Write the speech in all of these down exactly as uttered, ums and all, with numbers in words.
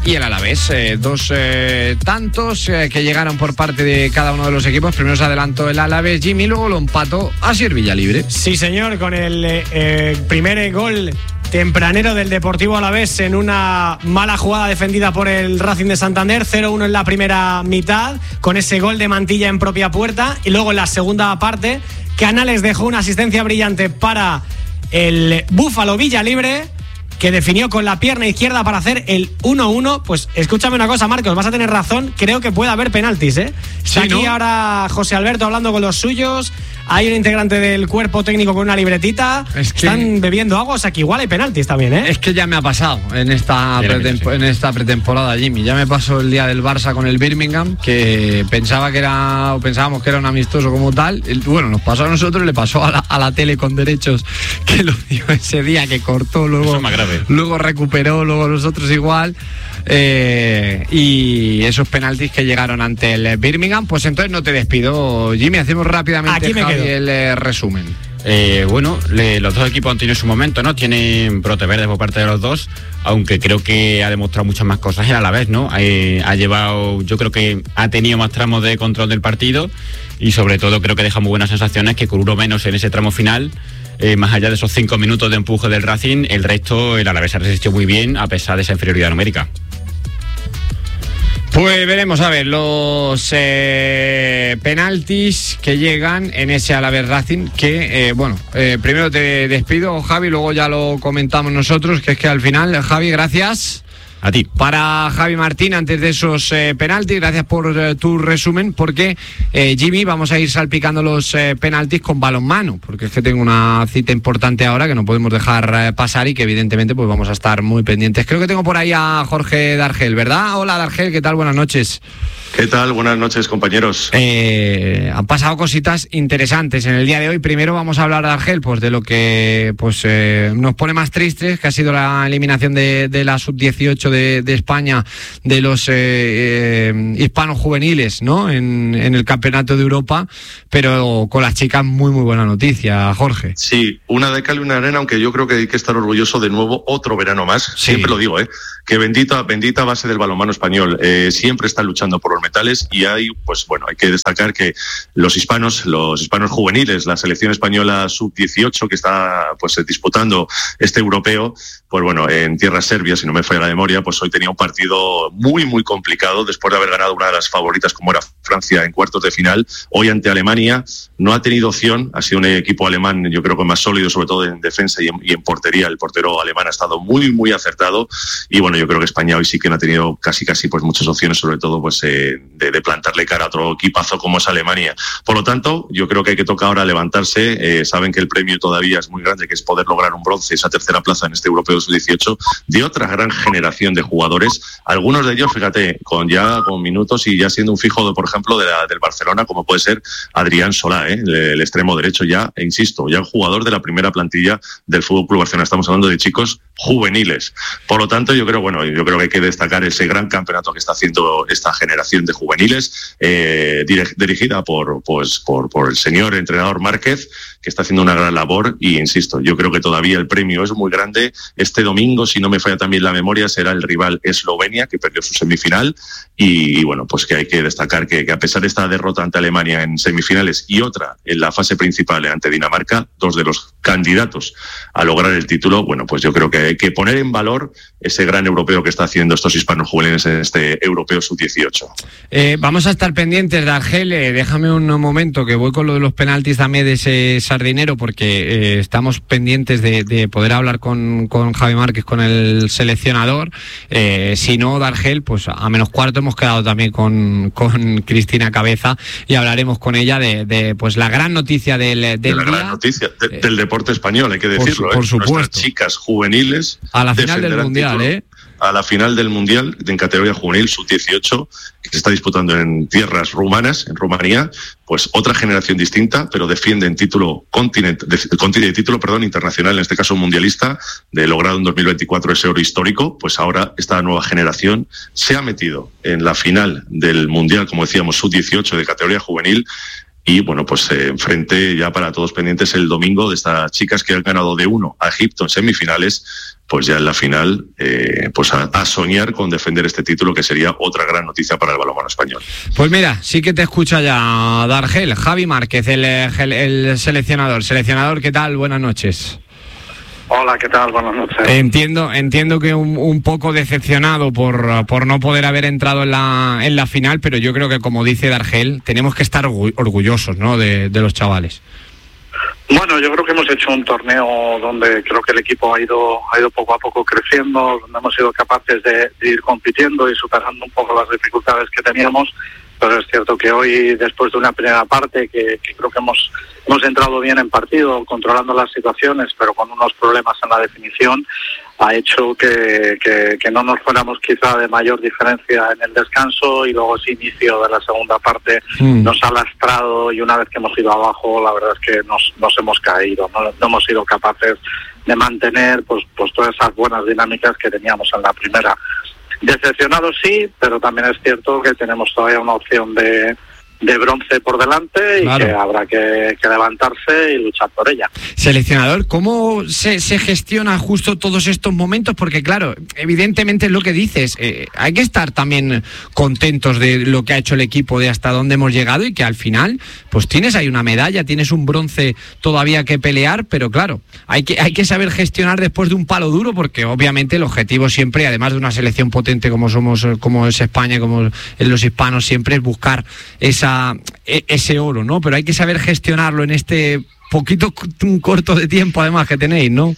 y el Alavés. Eh, dos eh, tantos eh, que llegaron por parte de cada uno de los equipos. Primero se adelantó el Alavés, Jimmy, luego lo empató Asier Villalibre. Sí, señor, con el eh, primer gol tempranero del Deportivo Alavés en una mala jugada defendida por el Racing de Santander. Cero uno en la primera mitad, con ese gol de Mantilla en propia puerta. Y luego en la segunda parte, Canales dejó una asistencia brillante para el Búfalo Villalibre, que definió con la pierna izquierda para hacer el uno uno. Pues escúchame una cosa, Marcos, vas a tener razón, creo que puede haber penaltis, ¿eh? Está sí, aquí ¿no? Ahora José Alberto hablando con los suyos. Hay un integrante del cuerpo técnico con una libretita. Es que están bebiendo agua, o sea que igual hay penaltis también, ¿eh? Es que ya me ha pasado en esta, pretemp- en esta pretemporada, Jimmy. Ya me pasó el día del Barça con el Birmingham, que pensaba que era, o pensábamos que era un amistoso como tal. El, bueno, nos pasó a nosotros, le pasó a la, a la tele con derechos, que lo dio ese día, que cortó, luego, Eso es más grave. luego recuperó, luego nosotros igual. Eh, y esos penaltis que llegaron ante el Birmingham. Pues entonces no te despido, Jimmy, hacemos rápidamente Aquí me Javi, quedo. el eh, resumen. Eh, bueno, le, los dos equipos han tenido su momento, ¿no? Tienen brote verde por parte de los dos, aunque creo que ha demostrado muchas más cosas a la vez, ¿no? Eh, ha llevado, yo creo que ha tenido más tramos de control del partido y sobre todo creo que deja muy buenas sensaciones, que con uno menos en ese tramo final, eh, más allá de esos cinco minutos de empuje del Racing, el resto el Alavés ha resistido muy bien a pesar de esa inferioridad numérica. Pues veremos, a ver, los eh, penaltis que llegan en ese Alavés Racing, que, eh, bueno, eh, primero te despido, Javi, luego ya lo comentamos nosotros, que es que al final, Javi, gracias. A ti. Para Javi Martín, antes de esos eh, penaltis, gracias por eh, tu resumen, porque eh, Jimmy, vamos a ir salpicando los eh, penaltis con balonmano, porque es que tengo una cita importante ahora que no podemos dejar eh, pasar y que evidentemente pues vamos a estar muy pendientes. Creo que tengo por ahí a Jorge Dargel, ¿verdad? Hola Dargel, ¿qué tal? Buenas noches. ¿Qué tal? Buenas noches, compañeros. Eh, han pasado cositas interesantes en el día de hoy. Primero vamos a hablar de Argel, pues de lo que pues eh, nos pone más tristes, que ha sido la eliminación de, de la sub dieciocho de, de España, de los eh, eh, hispanos juveniles, ¿no? En, en el Campeonato de Europa, pero con las chicas muy muy buena noticia, Jorge. Sí, una de cal y una arena, aunque yo creo que hay que estar orgulloso de nuevo, otro verano más. Sí. Siempre lo digo, ¿eh? Que bendita, bendita base del balonmano español. Eh, siempre está luchando por los metales y hay, pues bueno, hay que destacar que los hispanos, los hispanos juveniles, la selección española sub dieciocho que está pues disputando este europeo, pues bueno, en tierra serbia, si no me falla la memoria, pues hoy tenía un partido muy, muy complicado después de haber ganado una de las favoritas como era Francia en cuartos de final. Hoy ante Alemania no ha tenido opción, ha sido un equipo alemán yo creo que más sólido, sobre todo en defensa y en, y en portería. El portero alemán ha estado muy, muy acertado y bueno, yo creo que España hoy sí que no ha tenido casi, casi pues muchas opciones, sobre todo pues eh, de, de plantarle cara a otro equipazo como es Alemania. Por lo tanto, yo creo que hay que tocar ahora levantarse. Eh, saben que el premio todavía es muy grande, que es poder lograr un bronce, esa tercera plaza en este europeo sub dieciocho, de otra gran generación de jugadores. Algunos de ellos, fíjate, con ya con minutos y ya siendo un fijo, de, por ejemplo, de la, del Barcelona, como puede ser Adrián Solá, ¿eh? el, el extremo derecho ya, e insisto, ya jugador de la primera plantilla del Fútbol Club Barcelona. Estamos hablando de chicos juveniles. Por lo tanto, yo creo, bueno, yo creo que hay que destacar ese gran campeonato que está haciendo esta generación de juveniles, eh, dirigida por, pues, por, por el señor entrenador Márquez, que está haciendo una gran labor. Y insisto, yo creo que todavía el premio es muy grande. Este domingo, si no me falla también la memoria, será el rival Eslovenia, que perdió su semifinal. Y, y bueno, pues que hay que destacar que, que a pesar de esta derrota ante Alemania en semifinales y otra en la fase principal ante Dinamarca, dos de los candidatos a lograr el título, bueno, pues yo creo que hay que poner en valor ese gran europeo que está haciendo estos hispanos juveniles en este europeo sub dieciocho. Eh, vamos a estar pendientes de Argel. Eh, déjame un momento que voy con lo de los penaltis también de ese sardinero, porque eh, estamos pendientes de, de poder hablar con, con Javi Márquez, con el seleccionador. Eh, si no, Dargel, pues a menos cuarto hemos quedado también con, con Cristina Cabeza y hablaremos con ella de, de pues la gran noticia del, del de la día. gran noticia de, del deporte español, hay que decirlo. Por, por ¿eh? supuesto. Nuestras chicas juveniles a la final del mundial, título, ¿eh? A la final del mundial en categoría juvenil sub dieciocho, que se está disputando en tierras rumanas, en Rumanía. Pues otra generación distinta, pero defienden título continent, de, de título, perdón, internacional, en este caso mundialista, de logrado en dos mil veinticuatro ese oro histórico. Pues ahora esta nueva generación se ha metido en la final del mundial, como decíamos, sub dieciocho de categoría juvenil. y bueno, pues eh, enfrente ya para todos pendientes el domingo de estas chicas que han ganado de uno a Egipto en semifinales, pues ya en la final, eh, pues a, a soñar con defender este título, que sería otra gran noticia para el balonmano español. Pues mira, sí que te escucha ya Dargel, Javi Márquez, el, el, el seleccionador. Seleccionador, ¿qué tal? Buenas noches. Hola, ¿qué tal? Buenas noches. Entiendo, entiendo que un, un poco decepcionado por, por no poder haber entrado en la, en la final, pero yo creo que, como dice Dargel, tenemos que estar orgullosos, ¿no?, de, de los chavales. Bueno, yo creo que hemos hecho un torneo donde creo que el equipo ha ido ha ido poco a poco creciendo, donde hemos sido capaces de, de ir compitiendo y superando un poco las dificultades que teníamos, pero es cierto que hoy, después de una primera parte que, que creo que hemos hemos entrado bien en partido, controlando las situaciones, pero con unos problemas en la definición, ha hecho que, que, que no nos fuéramos quizá de mayor diferencia en el descanso, y luego ese inicio de la segunda parte mm. nos ha lastrado, y una vez que hemos ido abajo, la verdad es que nos, nos hemos caído, no, no hemos sido capaces de mantener pues, pues todas esas buenas dinámicas que teníamos en la primera. Decepcionados sí, pero también es cierto que tenemos todavía una opción de de bronce por delante, y claro, que habrá que, que levantarse y luchar por ella. Seleccionador, ¿cómo se, se gestiona justo todos estos momentos? Porque claro, evidentemente es lo que dices, eh, hay que estar también contentos de lo que ha hecho el equipo, de hasta dónde hemos llegado, y que al final pues tienes ahí una medalla, tienes un bronce todavía que pelear, pero claro, hay que, hay que saber gestionar después de un palo duro, porque obviamente el objetivo siempre, además de una selección potente como somos, como es España, como en los hispanos, siempre es buscar esa ese oro, ¿no? Pero hay que saber gestionarlo en este poquito corto de tiempo, además, que tenéis, ¿no?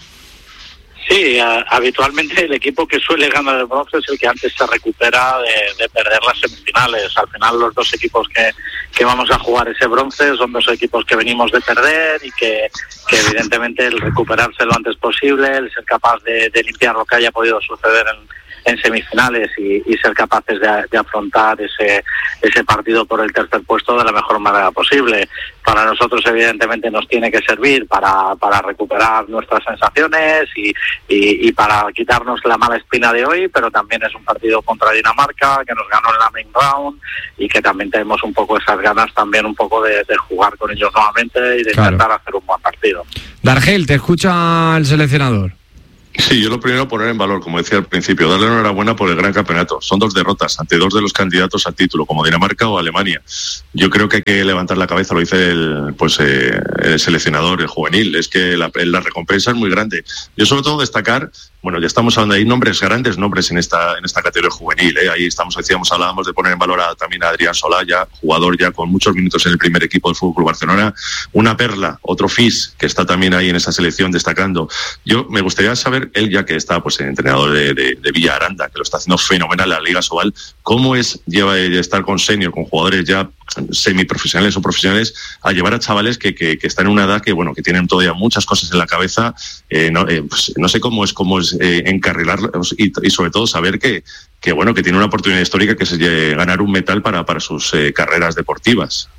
Sí, a, habitualmente el equipo que suele ganar el bronce es el que antes se recupera de, de perder las semifinales. Al final, los dos equipos que, que vamos a jugar ese bronce son dos equipos que venimos de perder, y que, que evidentemente el recuperarse lo antes posible, el ser capaz de, de limpiar lo que haya podido suceder en en semifinales y, y ser capaces de, de afrontar ese ese partido por el tercer puesto de la mejor manera posible. Para nosotros, evidentemente, nos tiene que servir para, para recuperar nuestras sensaciones y, y, y para quitarnos la mala espina de hoy, pero también es un partido contra Dinamarca, que nos ganó en la main round, y que también tenemos un poco esas ganas también un poco de, de jugar con ellos nuevamente y de claro. intentar hacer un buen partido. Dargel, te escucha el seleccionador. Sí, yo lo primero poner en valor, como decía al principio, darle enhorabuena por el gran campeonato. Son dos derrotas ante dos de los candidatos al título, como Dinamarca o Alemania. Yo creo que hay que levantar la cabeza, lo dice el, pues, eh, el seleccionador, el juvenil, es que la, la recompensa es muy grande. Yo sobre todo destacar, bueno, ya estamos hablando de nombres, grandes nombres en esta en esta categoría juvenil, ¿eh? Ahí estamos, decíamos, hablábamos de poner en valor a, también a Adrián Solaya, jugador ya con muchos minutos en el primer equipo del F C Barcelona, una perla, otro Fis, que está también ahí en esa selección destacando. Yo me gustaría saber, él ya que está pues entrenador de, de, de Villa Aranda, que lo está haciendo fenomenal en la Liga Sobal, cómo es lleva estar con senior, con jugadores ya semiprofesionales o profesionales, a llevar a chavales que, que, que están en una edad que bueno que tienen todavía muchas cosas en la cabeza, eh, no, eh, pues, no sé cómo es cómo es eh, encarrilarlos y, y sobre todo saber que, que bueno que tiene una oportunidad histórica, que es eh, ganar un metal para, para sus eh, carreras deportivas.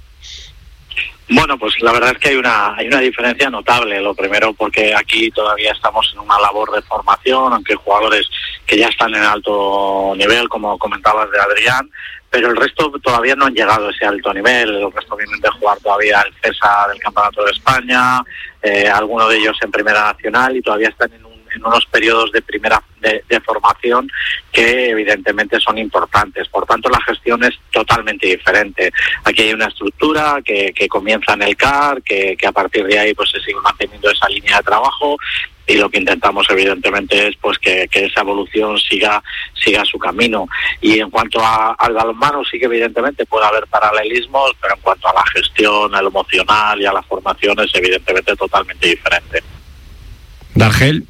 Bueno, pues la verdad es que hay una hay una diferencia notable. Lo primero, porque aquí todavía estamos en una labor de formación, aunque hay jugadores que ya están en alto nivel, como comentabas de Adrián, pero el resto todavía no han llegado a ese alto nivel. El resto vienen de jugar todavía el CESA del Campeonato de España, eh, algunos de ellos en Primera Nacional, y todavía están en, un, en unos periodos de primera de, de formación que evidentemente son importantes. Por tanto, la gestión es totalmente diferente. Aquí hay una estructura que, que comienza en el C A R, que, que a partir de ahí pues se sigue manteniendo esa línea de trabajo, y lo que intentamos evidentemente es pues que, que esa evolución siga siga su camino. Y en cuanto a, al balonmano, sí que evidentemente puede haber paralelismos, pero en cuanto a la gestión, a lo emocional y a la formación es evidentemente totalmente diferente. Dargel.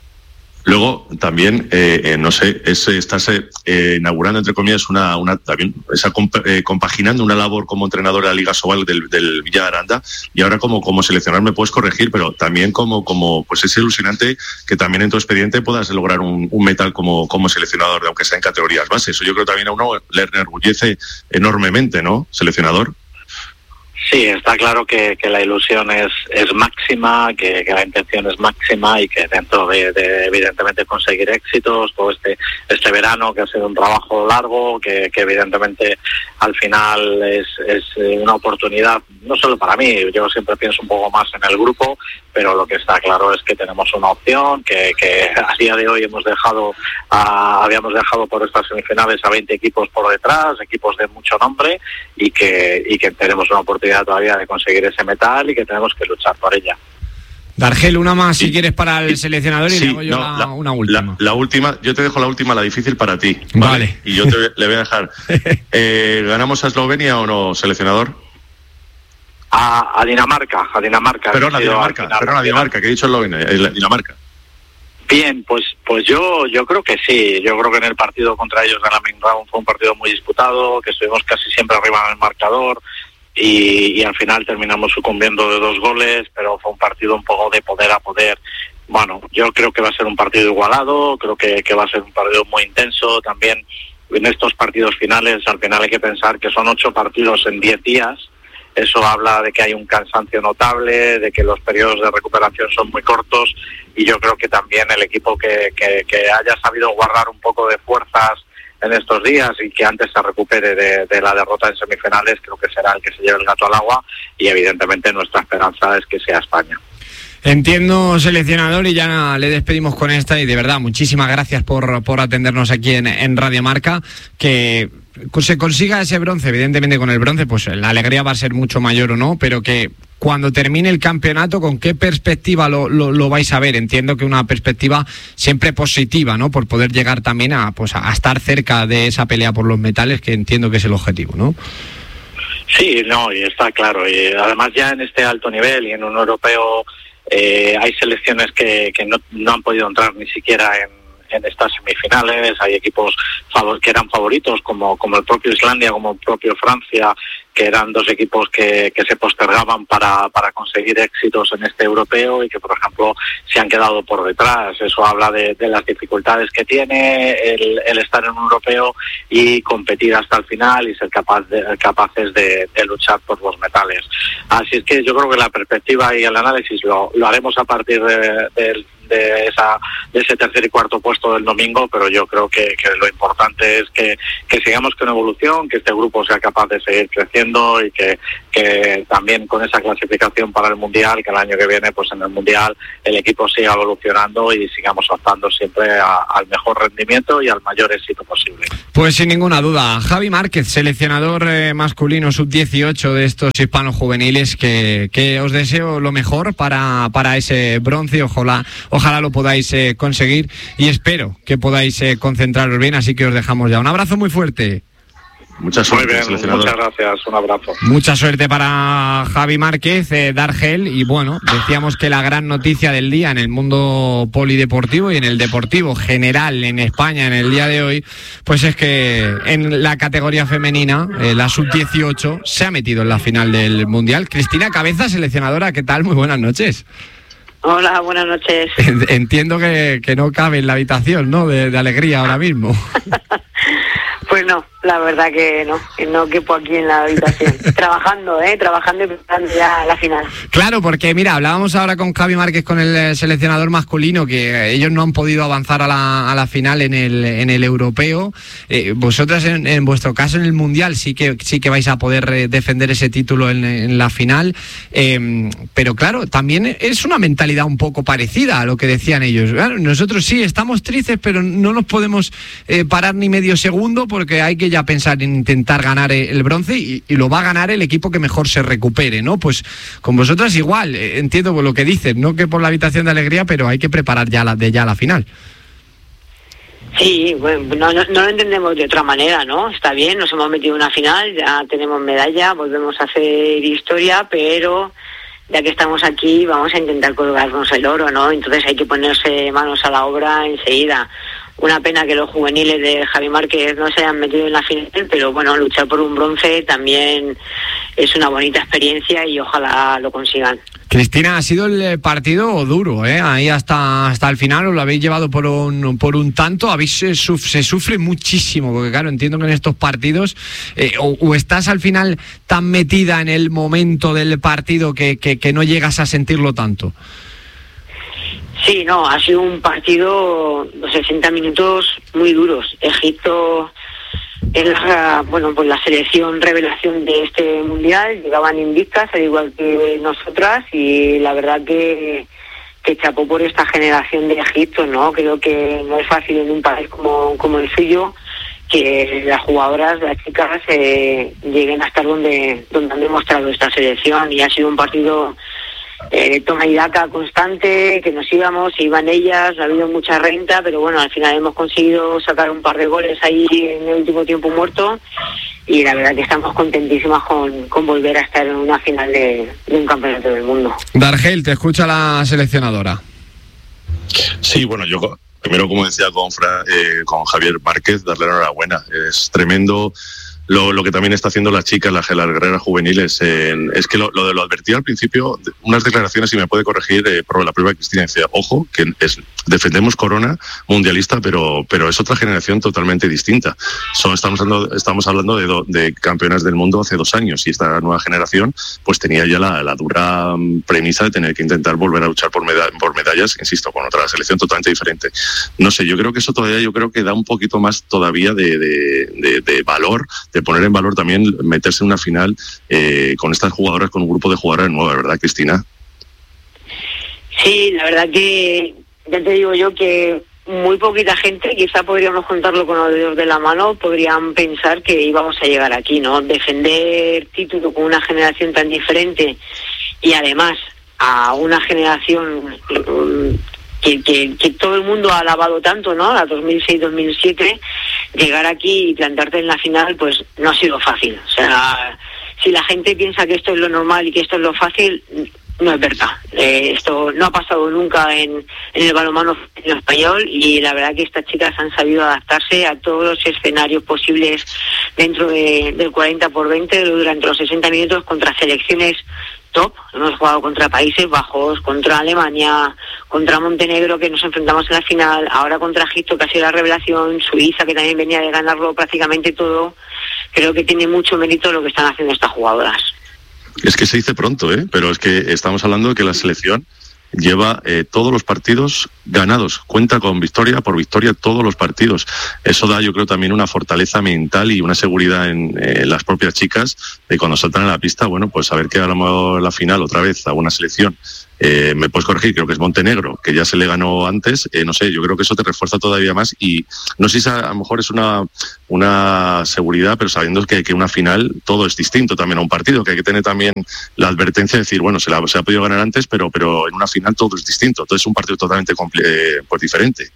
Luego también, eh, eh, no sé, es estarse eh, inaugurando, entre comillas, una, una también esa comp- eh, compaginando una labor como entrenador de la Liga Sobal del, del Villa Aranda, y ahora como, como seleccionador me puedes corregir, pero también como, como pues es ilusionante que también en tu expediente puedas lograr un, un metal como, como seleccionador, aunque sea en categorías base. Eso yo creo que también a uno le enorgullece enormemente, ¿no, seleccionador? Sí, está claro que, que la ilusión es, es máxima, que, que la intención es máxima y que dentro de, de evidentemente conseguir éxitos, todo este este verano que ha sido un trabajo largo, que, que evidentemente al final es, es una oportunidad, no solo para mí, yo siempre pienso un poco más en el grupo, pero lo que está claro es que tenemos una opción, que, que a día de hoy hemos dejado, a, habíamos dejado por estas semifinales a veinte equipos por detrás, equipos de mucho nombre, y que, y que tenemos una oportunidad todavía de conseguir ese metal y que tenemos que luchar por ella. Dargel, una más si sí. quieres para el seleccionador y sí, luego yo no, la, la, una última. La, la última, yo te dejo la última, la difícil para ti. Vale. vale. Y yo te, le voy a dejar. Eh, ¿Ganamos a Eslovenia o no, seleccionador? A, a Dinamarca, a Dinamarca. Perdón, a Dinamarca, perdón, a Dinamarca, que he dicho Eslovenia, eh, Dinamarca. Bien, pues pues yo yo creo que sí. Yo creo que en el partido contra ellos de la main round fue un partido muy disputado, que estuvimos casi siempre arriba en el marcador y, y al final terminamos sucumbiendo de dos goles, pero fue un partido un poco de poder a poder. Bueno, yo creo que va a ser un partido igualado, creo que, que va a ser un partido muy intenso. También en estos partidos finales, al final hay que pensar que son ocho partidos en diez días. Eso habla de que hay un cansancio notable, de que los periodos de recuperación son muy cortos y yo creo que también el equipo que, que, que haya sabido guardar un poco de fuerzas en estos días y que antes se recupere de, de la derrota en semifinales, creo que será el que se lleve el gato al agua y evidentemente nuestra esperanza es que sea España. Entiendo, seleccionador, y ya le despedimos con esta y de verdad muchísimas gracias por, por atendernos aquí en, en Radio Marca, que se consiga ese bronce, evidentemente con el bronce pues la alegría va a ser mucho mayor o no, pero que cuando termine el campeonato, ¿con qué perspectiva lo, lo, lo vais a ver? Entiendo que una perspectiva siempre positiva, ¿no? Por poder llegar también a, pues, a estar cerca de esa pelea por los metales, que entiendo que es el objetivo, ¿no? Sí, no, y está claro. Y además ya en este alto nivel y en un europeo eh, hay selecciones que, que no, no han podido entrar ni siquiera en, en estas semifinales. Hay equipos favor, que eran favoritos, como, como el propio Islandia, como el propio Francia, que eran dos equipos que, que se postergaban para, para conseguir éxitos en este europeo y que, por ejemplo, se han quedado por detrás. Eso habla de, de las dificultades que tiene el, el estar en un europeo y competir hasta el final y ser capaz de, capaces de, de luchar por los metales. Así es que yo creo que la perspectiva y el análisis lo, lo haremos a partir de, de, de, esa, de ese tercer y cuarto puesto del domingo, pero yo creo que, que lo importante es que, que sigamos con evolución, que este grupo sea capaz de seguir creciendo y que, que también con esa clasificación para el Mundial, que el año que viene pues en el Mundial el equipo siga evolucionando y sigamos optando siempre a, al mejor rendimiento y al mayor éxito posible. Pues sin ninguna duda, Javi Márquez, seleccionador eh, masculino sub dieciocho de estos hispanos juveniles, que, que os deseo lo mejor para, para ese bronce, ojalá, ojalá lo podáis eh, conseguir y espero que podáis eh, concentraros bien, así que os dejamos ya. Un abrazo muy fuerte. Mucha suerte, muy bien, muchas gracias, un abrazo. Mucha suerte para Javi Márquez, eh, Dargel, y bueno, decíamos que la gran noticia del día en el mundo polideportivo y en el deportivo general en España en el día de hoy, pues es que en la categoría femenina, eh, la sub dieciocho, se ha metido en la final del Mundial. Cristina Cabeza, seleccionadora, ¿qué tal? Muy buenas noches. Hola, buenas noches. Entiendo que, que no cabe en la habitación, ¿no? De, de alegría ahora mismo. Pues no, la verdad que no, que no quepo aquí en la habitación. Trabajando, ¿eh? Trabajando y preparando ya la final. Claro, porque mira, hablábamos ahora con Javi Márquez, con el seleccionador masculino, que ellos no han podido avanzar a la, a la final en el, en el europeo. Eh, vosotras, en, en vuestro caso, en el Mundial, sí que, sí que vais a poder eh, defender ese título en, en la final. Eh, pero claro, también es una mentalidad un poco parecida a lo que decían ellos. Claro, nosotros sí estamos tristes, pero no nos podemos eh, parar ni medio segundo, porque hay que ya pensar en intentar ganar el bronce y, y lo va a ganar el equipo que mejor se recupere, ¿no? Pues con vosotras igual, eh, entiendo por lo que dicen, no que por la habitación de alegría, pero hay que preparar ya la, de ya la final. Sí, bueno, no, no, no lo entendemos de otra manera, ¿no? Está bien, nos hemos metido en una final, ya tenemos medalla, volvemos a hacer historia, pero ya que estamos aquí vamos a intentar colgarnos el oro, ¿no? Entonces hay que ponerse manos a la obra enseguida. Una pena que los juveniles de Javi Márquez no se hayan metido en la final, pero bueno, luchar por un bronce también es una bonita experiencia y ojalá lo consigan. Cristina, ha sido el partido duro, ¿eh? Ahí hasta, hasta el final os lo habéis llevado por un, por un tanto, habéis, se, suf, se sufre muchísimo, porque claro, entiendo que en estos partidos eh, o, o estás al final tan metida en el momento del partido que, que, que no llegas a sentirlo tanto. Sí, no, ha sido un partido, los sesenta minutos muy duros. Egipto es la, bueno, pues la selección revelación de este mundial, llegaban invictas al igual que nosotras, y la verdad que que chapó por esta generación de Egipto, ¿no? Creo que no es fácil en un país como, como el suyo que las jugadoras, las chicas eh, lleguen a estar donde donde han demostrado esta selección, y ha sido un partido Eh, toma y daca constante, que nos íbamos, se iban ellas, ha habido mucha renta, pero bueno, al final hemos conseguido sacar un par de goles ahí en el último tiempo muerto, y la verdad que estamos contentísimas con, con volver a estar en una final de, de un campeonato del mundo. Dargel, te escucha la seleccionadora. Sí, bueno, yo primero, como decía con, Fra, eh, con Javier Márquez, darle la enhorabuena. Es tremendo Lo, lo que también está haciendo las chicas, las, las guerreras juveniles, eh, es que lo, lo, lo advertí al principio, unas declaraciones, y me puede corregir, eh, por la prueba Cristina, decía, ojo, que es, defendemos Corona, mundialista, pero pero es otra generación totalmente distinta. Son, estamos hablando, estamos hablando de, do, de campeonas del mundo hace dos años, y esta nueva generación pues tenía ya la, la dura premisa de tener que intentar volver a luchar por, meda por medallas, insisto, con otra selección totalmente diferente. No sé, yo creo que eso todavía, yo creo que da un poquito más todavía de, de, de, de valor, de poner en valor también meterse en una final eh, con estas jugadoras, con un grupo de jugadoras nuevas, ¿verdad, Cristina? Sí, la verdad que ya te digo yo que muy poquita gente, quizá podríamos contarlo con los dedos de la mano, podrían pensar que íbamos a llegar aquí, ¿no? Defender título con una generación tan diferente, y además a una generación um, Que, que, que todo el mundo ha alabado tanto, ¿no? La dos mil seis dos mil siete, llegar aquí y plantarte en la final, pues no ha sido fácil. O sea, si la gente piensa que esto es lo normal y que esto es lo fácil, no es verdad. Eh, esto no ha pasado nunca en, en el balonmano español, y la verdad que estas chicas han sabido adaptarse a todos los escenarios posibles dentro de, del cuarenta por veinte durante los sesenta minutos contra selecciones top. Hemos jugado contra Países Bajos, contra Alemania, contra Montenegro, que nos enfrentamos en la final, ahora contra Egipto, que ha sido la revelación, Suiza, que también venía de ganarlo prácticamente todo. Creo que tiene mucho mérito lo que están haciendo estas jugadoras. Es que se dice pronto, ¿eh? Pero es que estamos hablando de que la selección lleva eh, todos los partidos ganados, cuenta con victoria por victoria todos los partidos. Eso da, yo creo, también una fortaleza mental y una seguridad en eh, las propias chicas, de cuando saltan a la pista, bueno, pues saber que a lo mejor la final otra vez a una selección, eh, me puedes corregir, creo que es Montenegro, que ya se le ganó antes, eh, no sé, yo creo que eso te refuerza todavía más, y no sé si a, a lo mejor es una una seguridad, pero sabiendo que, que una final todo es distinto también a un partido, que hay que tener también la advertencia de decir, bueno, se, la, se ha podido ganar antes, pero pero en una final todo es distinto, entonces es un partido totalmente eh, pues diferente.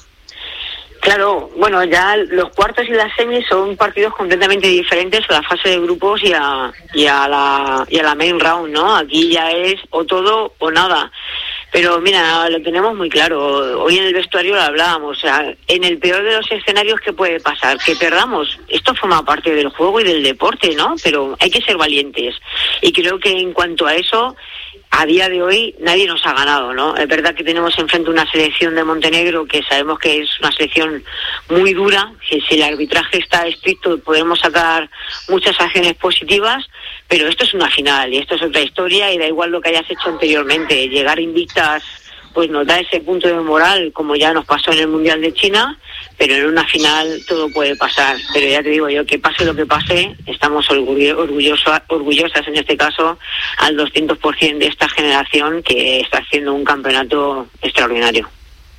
Claro, bueno, ya los cuartos y las semis son partidos completamente diferentes a la fase de grupos y a, y a la y a la main round, ¿no? Aquí ya es o todo o nada. Pero mira, lo tenemos muy claro. Hoy en el vestuario lo hablábamos. O sea, en el peor de los escenarios, ¿qué puede pasar? Que perdamos. Esto forma parte del juego y del deporte, ¿no? Pero hay que ser valientes. Y creo que en cuanto a eso, a día de hoy nadie nos ha ganado, ¿no? Es verdad que tenemos enfrente una selección de Montenegro que sabemos que es una selección muy dura, que si el arbitraje está estricto podemos sacar muchas acciones positivas, pero esto es una final y esto es otra historia, y da igual lo que hayas hecho anteriormente. Llegar invictas pues nos da ese punto de moral, como ya nos pasó en el Mundial de China, pero en una final todo puede pasar. Pero ya te digo yo, que pase lo que pase, estamos orgullosos, orgullosas en este caso al doscientos por ciento de esta generación que está haciendo un campeonato extraordinario.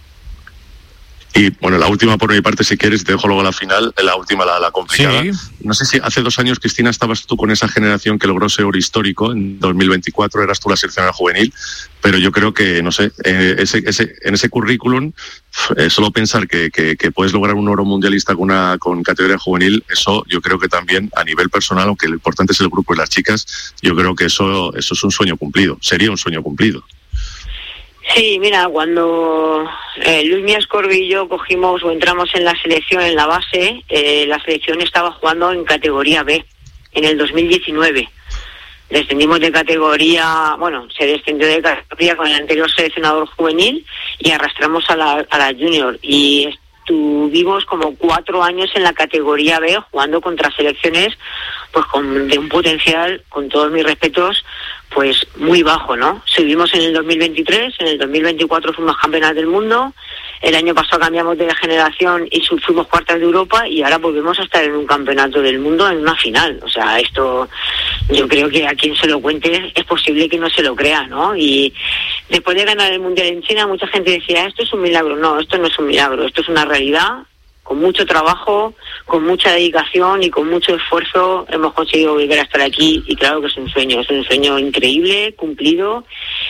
Y bueno, la última por mi parte, si quieres, te dejo luego la final, la última, la, la complicada. Sí. No sé si hace dos años, Cristina, estabas tú con esa generación que logró ese oro histórico, en dos mil veinticuatro eras tú la seleccionada juvenil, pero yo creo que, no sé, eh, ese, ese, en ese currículum, eh, solo pensar que, que, que puedes lograr un oro mundialista con, una, con categoría juvenil, eso yo creo que también a nivel personal, aunque lo importante es el grupo y las chicas, yo creo que eso, eso es un sueño cumplido, sería un sueño cumplido. Sí, mira, cuando eh, Luis Miascorbi y yo cogimos o entramos en la selección en la base, eh, la selección estaba jugando en categoría B en el dos mil diecinueve. descendimos de categoría, bueno, se descendió de categoría con el anterior seleccionador juvenil y arrastramos a la, a la junior y estuvimos como cuatro años en la categoría B jugando contra selecciones pues con de un potencial, con todos mis respetos, pues muy bajo, ¿no? Subimos en el dos mil veintitrés, en el dos mil veinticuatro fuimos campeonas del mundo, el año pasado cambiamos de generación y fuimos cuartas de Europa y ahora volvemos a estar en un campeonato del mundo en una final. O sea, esto yo creo que a quien se lo cuente es posible que no se lo crea, ¿no? Y después de ganar el Mundial en China, mucha gente decía, esto es un milagro. No, esto no es un milagro, esto es una realidad. Con mucho trabajo, con mucha dedicación y con mucho esfuerzo hemos conseguido volver a estar aquí y claro que es un sueño, es un sueño increíble, cumplido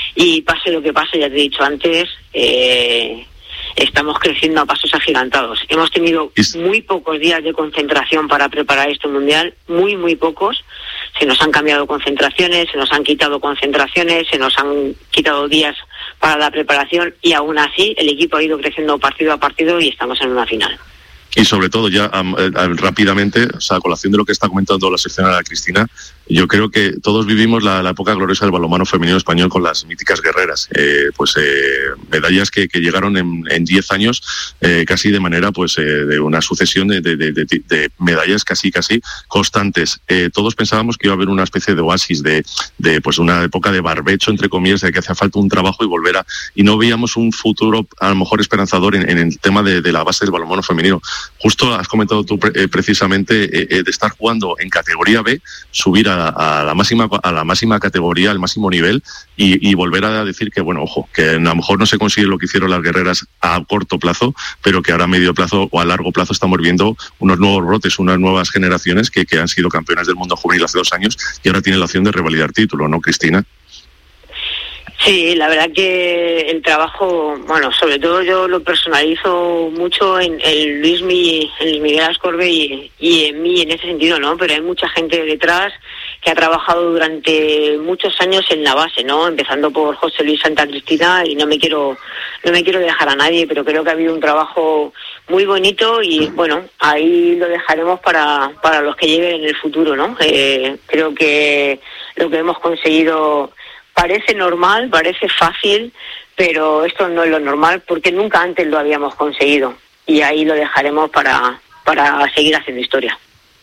y pase lo que pase, ya te he dicho antes, eh, estamos creciendo a pasos agigantados. Hemos tenido muy pocos días de concentración para preparar este mundial, muy, muy pocos. Se nos han cambiado concentraciones, se nos han quitado concentraciones, se nos han quitado días para la preparación y aún así el equipo ha ido creciendo partido a partido y estamos en una final. Y sobre todo ya um, eh, rápidamente, o sea, a colación de lo que está comentando la seccionada Cristina, yo creo que todos vivimos la, la época gloriosa del balonmano femenino español con las míticas guerreras, eh, pues eh, medallas que, que llegaron en diez años eh, casi de manera pues eh, de una sucesión de, de, de, de, de medallas casi casi constantes. Eh, todos pensábamos que iba a haber una especie de oasis, de, de pues una época de barbecho entre comillas, de que hacía falta un trabajo y volver a, y no veíamos un futuro a lo mejor esperanzador en, en el tema de, de la base del balonmano femenino. Justo has comentado tú eh, precisamente eh, eh, de estar jugando en categoría B, subir a A, a la máxima a la máxima categoría, al máximo nivel y, y volver a decir que, bueno, ojo, que a lo mejor no se consigue lo que hicieron las guerreras a corto plazo, pero que ahora a medio plazo o a largo plazo estamos viendo unos nuevos brotes, unas nuevas generaciones que, que han sido campeonas del mundo juvenil hace dos años y ahora tienen la opción de revalidar título, ¿no, Cristina? Sí, la verdad que el trabajo, bueno, sobre todo yo lo personalizo mucho en el Luismi, en Miguel Ascorbe y, y en mí en ese sentido, ¿no? Pero hay mucha gente detrás que ha trabajado durante muchos años en la base, ¿no? Empezando por José Luis Santa Cristina y no me quiero, no me quiero dejar a nadie, pero creo que ha habido un trabajo muy bonito y bueno, ahí lo dejaremos para, para los que lleguen en el futuro, ¿no? Eh, creo que lo que hemos conseguido parece normal, parece fácil, pero esto no es lo normal porque nunca antes lo habíamos conseguido y ahí lo dejaremos para, para seguir haciendo historia.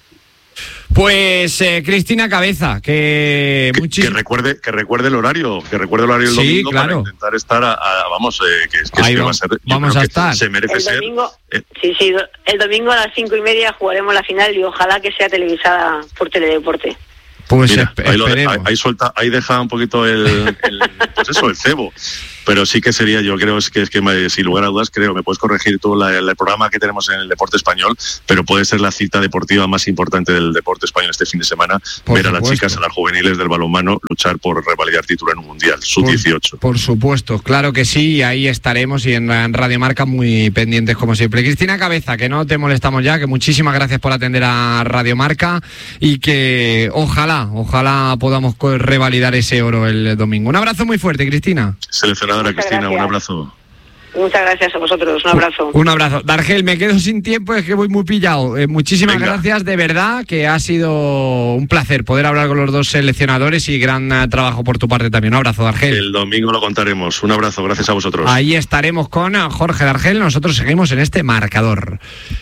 Pues eh, Cristina Cabeza, que, que, muchis... que recuerde que recuerde el horario, que recuerde el horario del sí, domingo claro. para intentar estar a, a vamos, eh, que, que, Ahí que va, va a ser, vamos a estar. Se merece el domingo, ser. Eh. Sí, sí, el domingo a las cinco y media jugaremos la final y ojalá que sea televisada por Teledeporte. Pues Mira, esp- ahí, lo, ahí, esperemos. ahí suelta, ahí deja un poquito el, el pues eso, el cebo. Pero sí que sería, yo creo es que es que me, sin lugar a dudas, creo, me puedes corregir tú la, el programa que tenemos en el deporte español, pero puede ser la cita deportiva más importante del deporte español este fin de semana, Por ver a las supuesto. chicas, a las juveniles del balonmano luchar por revalidar título en un mundial, sub dieciocho. Por, por supuesto, claro que sí, ahí estaremos y en, en Radio Marca muy pendientes como siempre. Cristina Cabeza, que no te molestamos ya, que muchísimas gracias por atender a Radio Marca y que ojalá, ojalá podamos co- revalidar ese oro el domingo. Un abrazo muy fuerte, Cristina. Seleccionadora Muchas Cristina, gracias. un abrazo. Muchas gracias a vosotros, un abrazo. Un abrazo. Dargel, me quedo sin tiempo, es que voy muy pillado. Eh, muchísimas Venga. gracias, de verdad, que ha sido un placer poder hablar con los dos seleccionadores y gran eh, trabajo por tu parte también. Un abrazo, Dargel. El domingo lo contaremos. Un abrazo, gracias a vosotros. Ahí estaremos con Jorge Dargel, nosotros seguimos en este marcador.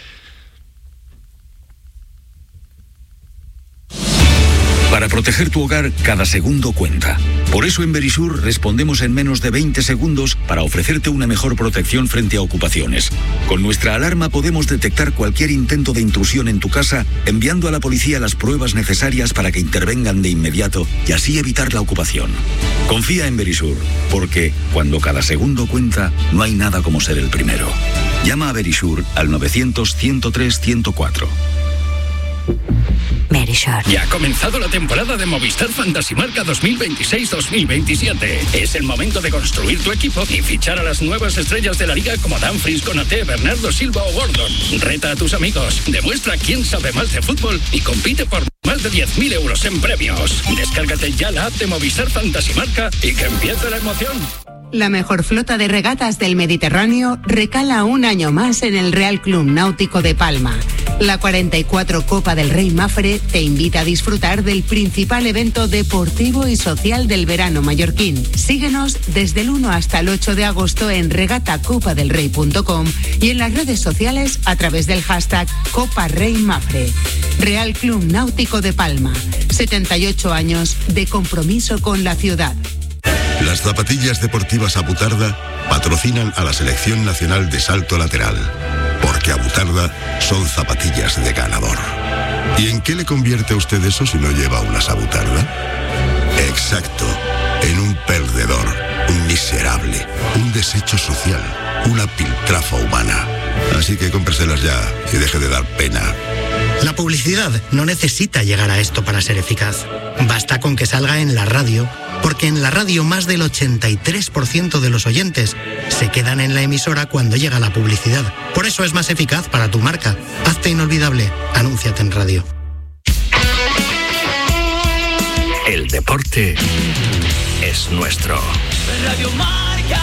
Para proteger tu hogar, cada segundo cuenta. Por eso en Verisur respondemos en menos de veinte segundos para ofrecerte una mejor protección frente a ocupaciones. Con nuestra alarma podemos detectar cualquier intento de intrusión en tu casa, enviando a la policía las pruebas necesarias para que intervengan de inmediato y así evitar la ocupación. Confía en Verisur, porque cuando cada segundo cuenta, no hay nada como ser el primero. Llama a Verisur al novecientos, ciento tres, ciento cuatro. Verisur. Ya ha comenzado la temporada de Movistar Fantasy Marca dos mil veintiséis dos mil veintisiete. Es el momento de construir tu equipo y fichar a las nuevas estrellas de la liga como Dumfries, Konaté, Bernardo Silva o Gordon. Reta a tus amigos, demuestra quién sabe más de fútbol y compite por más de diez mil euros en premios. Descárgate ya la app de Movistar Fantasy Marca y que empiece la emoción. La mejor flota de regatas del Mediterráneo recala un año más en el Real Club Náutico de Palma. La cuarenta y cuatro Copa del Rey Mafre te invita a disfrutar del principal evento deportivo y social del verano mallorquín. Síguenos desde el uno hasta el ocho de agosto en regata copa del rey punto com y en las redes sociales a través del hashtag Copa Rey Mafre. Real Club Náutico de Palma. setenta y ocho años de compromiso con la ciudad. Las zapatillas deportivas Abutarda patrocinan a la Selección Nacional de Salto Lateral, porque Abutarda son zapatillas de ganador. ¿Y en qué le convierte a usted eso si no lleva unas Abutarda? Exacto, en un perdedor, un miserable, un desecho social, una piltrafa humana. Así que cómpreselas ya y deje de dar pena. La publicidad no necesita llegar a esto para ser eficaz. Basta con que salga en la radio, porque en la radio más del ochenta y tres por ciento de los oyentes se quedan en la emisora cuando llega la publicidad. Por eso es más eficaz para tu marca. Hazte inolvidable. Anúnciate en radio. El deporte es nuestro. Radio Marca.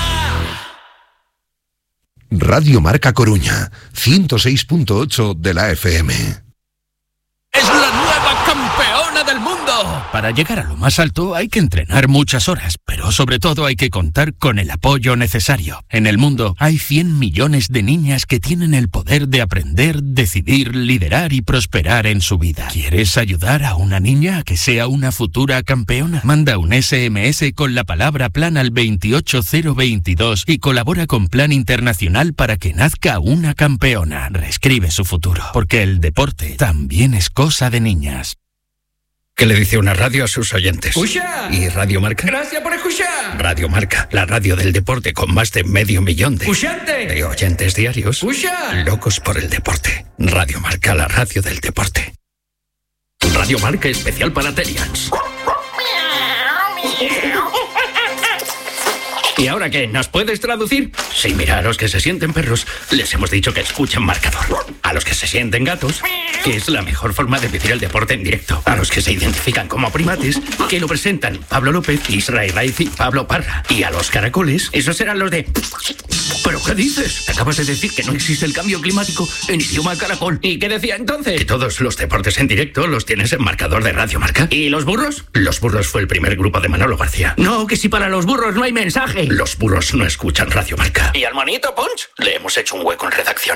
Radio Marca Coruña, ciento seis punto ocho de la F M. ¡Es la nueva campeona del mundo! Para llegar a lo más alto hay que entrenar muchas horas, pero sobre todo hay que contar con el apoyo necesario. En el mundo hay cien millones de niñas que tienen el poder de aprender, decidir, liderar y prosperar en su vida. ¿Quieres ayudar a una niña a que sea una futura campeona? Manda un ese eme ese con la palabra plan al veintiocho cero veintidós y colabora con Plan Internacional para que nazca una campeona. Reescribe su futuro, porque el deporte también es cosa de niñas. ¿Qué le dice una radio a sus oyentes? ¡Escucha! ¿Y Radio Marca? ¡Gracias por escuchar! Radio Marca, la radio del deporte con más de medio millón de, de oyentes diarios. ¡Escucha! Locos por el deporte. Radio Marca, la radio del deporte. Radio Marca especial para Terians. ¿Y ahora qué? ¿Nos puedes traducir? Sí, mira, a los que se sienten perros les hemos dicho que escuchen marcador. A los que se sienten gatos, que es la mejor forma de vivir el deporte en directo. A los que se identifican como primates, que lo presentan Pablo López, Israel Raiz y Pablo Parra. Y a los caracoles, esos serán los de... ¿Pero qué dices? Acabas de decir que no existe el cambio climático en idioma caracol. ¿Y qué decía entonces? Que todos los deportes en directo los tienes en marcador de Radio Marca. ¿Y los burros? Los burros fue el primer grupo de Manolo García. No, que si para los burros no hay mensaje. Los burros no escuchan Radio Marca. ¿Y al monito Punch? Le hemos hecho un hueco en redacción.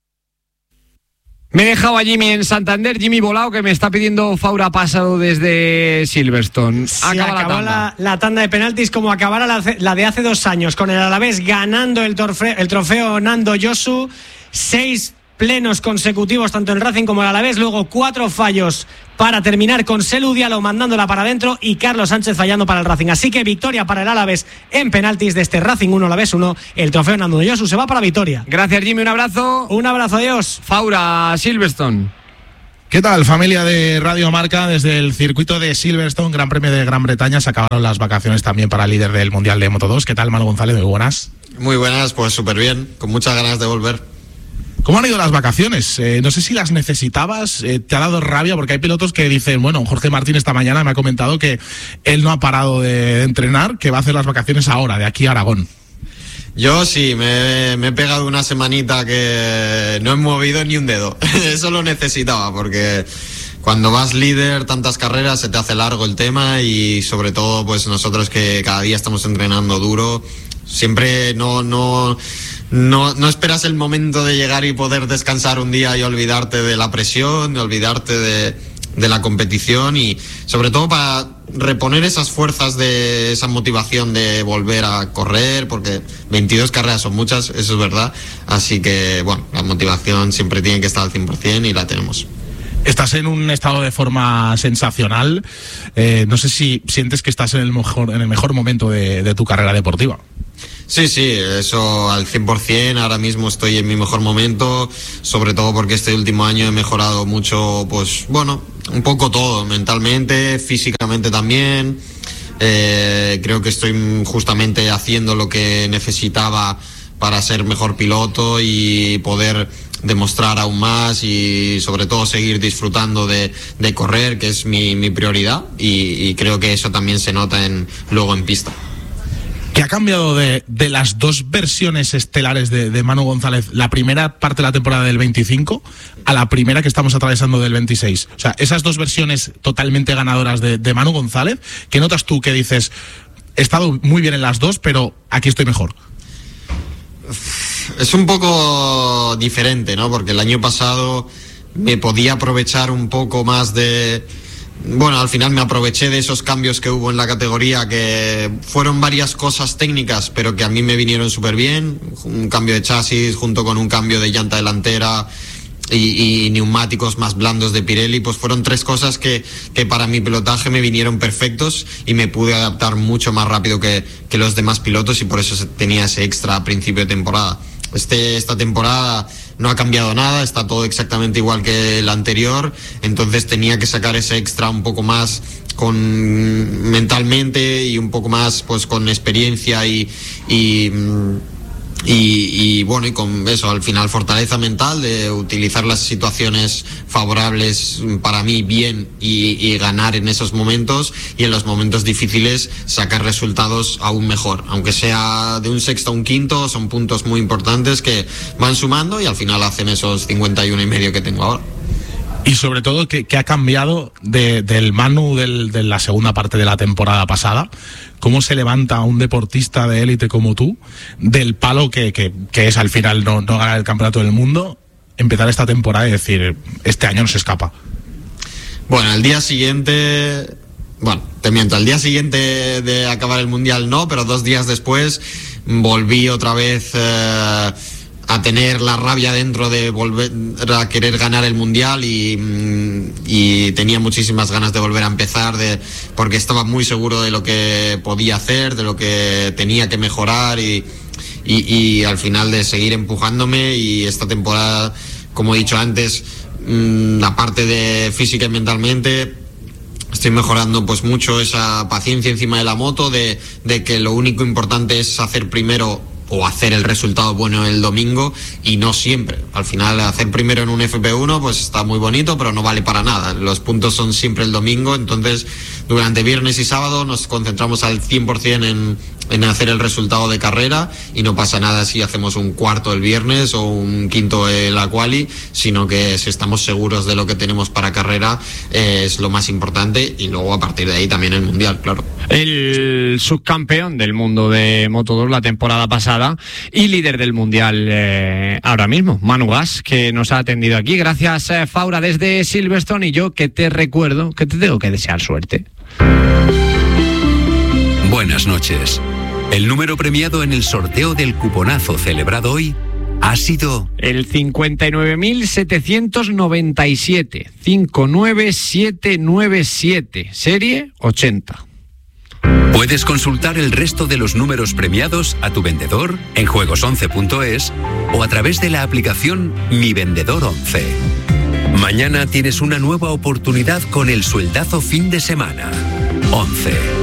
Me he dejado a Jimmy en Santander, Jimmy Bolao, que me está pidiendo Faura pasado desde Silverstone. Se acabó la tanda. La, la tanda de penaltis como acabara la, la de hace dos años, con el Alavés ganando el, torfe, el trofeo Nando Josu. Seis plenos consecutivos, tanto el Racing como el Alavés. Luego cuatro fallos para terminar, con Selu Diallo mandándola para adentro y Carlos Sánchez fallando para el Racing. Así que victoria para el Alavés en penaltis de este Racing uno, Alavés uno. El trofeo Nando Josu se va para Vitoria. Gracias, Jimmy, un abrazo. Un abrazo, adiós. Faura, Silverstone. ¿Qué tal, familia de Radio Marca? Desde el circuito de Silverstone, Gran Premio de Gran Bretaña, se acabaron las vacaciones también para el líder del Mundial de Moto dos. ¿Qué tal, Mal González? Muy buenas. Muy buenas, pues súper bien, con muchas ganas de volver. ¿Cómo han ido las vacaciones? Eh, no sé si las necesitabas, eh, te ha dado rabia, porque hay pilotos que dicen, bueno, Jorge Martín esta mañana me ha comentado que él no ha parado de entrenar, que va a hacer las vacaciones ahora, de aquí a Aragón. Yo sí, me, me he pegado una semanita que no he movido ni un dedo. Eso lo necesitaba, porque cuando vas líder tantas carreras se te hace largo el tema, y sobre todo pues nosotros que cada día estamos entrenando duro, siempre no... no No, no esperas el momento de llegar y poder descansar un día y olvidarte de la presión, de olvidarte de, de la competición, y sobre todo para reponer esas fuerzas, de esa motivación de volver a correr, porque veintidós carreras son muchas, eso es verdad. Así que, bueno, la motivación siempre tiene que estar al cien por ciento y la tenemos. Estás en un estado de forma sensacional. Eh, no sé si sientes que estás en el mejor, en el mejor momento de, de tu carrera deportiva. Sí, sí, eso al cien por ciento. Ahora mismo estoy en mi mejor momento, sobre todo porque este último año he mejorado mucho, pues bueno, un poco todo, mentalmente, físicamente también. Eh, creo que estoy justamente haciendo lo que necesitaba para ser mejor piloto y poder demostrar aún más, y sobre todo seguir disfrutando de, de correr, que es mi, mi prioridad, y, y creo que eso también se nota en, luego en pista. ¿Qué ha cambiado de, de las dos versiones estelares de, de Manu González, la primera parte de la temporada del veinticinco a la primera que estamos atravesando del veintiséis? O sea, esas dos versiones totalmente ganadoras de, de Manu González, ¿qué notas tú que dices, he estado muy bien en las dos, pero aquí estoy mejor? Es un poco diferente, ¿no? Porque el año pasado me podía aprovechar un poco más de... Bueno, al final me aproveché de esos cambios que hubo en la categoría, que fueron varias cosas técnicas, pero que a mí me vinieron súper bien. Un cambio de chasis junto con un cambio de llanta delantera y, y neumáticos más blandos de Pirelli, pues fueron tres cosas que, que para mi pilotaje me vinieron perfectos y me pude adaptar mucho más rápido que, que los demás pilotos, y por eso tenía ese extra a principio de temporada. Este, esta temporada no ha cambiado nada, está todo exactamente igual que la anterior, entonces tenía que sacar ese extra un poco más con mentalmente y un poco más pues con experiencia y, y Y, y bueno, y con eso, al final fortaleza mental de utilizar las situaciones favorables para mí bien y, y ganar en esos momentos, y en los momentos difíciles sacar resultados aún mejor, aunque sea de un sexto a un quinto, son puntos muy importantes que van sumando y al final hacen esos cincuenta y uno y medio que tengo ahora. Y sobre todo, ¿qué, qué ha cambiado de, del Manu del, de la segunda parte de la temporada pasada? ¿Cómo se levanta un deportista de élite como tú del palo que, que, que es al final no, no ganar el campeonato del mundo, empezar esta temporada y decir, este año no se escapa? Bueno, al día siguiente... Bueno, te miento, al día siguiente de acabar el Mundial no, pero dos días después volví otra vez... Eh, a tener la rabia dentro de volver a querer ganar el Mundial y, y tenía muchísimas ganas de volver a empezar, de, porque estaba muy seguro de lo que podía hacer, de lo que tenía que mejorar y, y, y al final de seguir empujándome. Y esta temporada, como he dicho antes, aparte de física y mentalmente, estoy mejorando pues mucho esa paciencia encima de la moto, de, de que lo único importante es hacer primero o hacer el resultado bueno el domingo, y no siempre. Al final, hacer primero en un F P uno pues está muy bonito, pero no vale para nada. Los puntos son siempre el domingo, entonces durante viernes y sábado nos concentramos al cien por ciento en, en hacer el resultado de carrera, y no pasa nada si hacemos un cuarto el viernes o un quinto en la quali, sino que si estamos seguros de lo que tenemos para carrera eh, es lo más importante, y luego a partir de ahí también el Mundial, claro. El subcampeón del mundo de Moto dos la temporada pasada y líder del Mundial eh, ahora mismo, Manu Gas, que nos ha atendido aquí. Gracias, eh, Faura, desde Silverstone, y yo que te recuerdo que te tengo que desear suerte. Buenas noches. El número premiado en el sorteo del cuponazo celebrado hoy ha sido el cincuenta y nueve mil setecientos noventa y siete, cincuenta y nueve mil setecientos noventa y siete, serie ochenta. Puedes consultar el resto de los números premiados a tu vendedor en juegos once punto es o a través de la aplicación Mi Vendedor once. Mañana tienes una nueva oportunidad con el sueldazo fin de semana. once.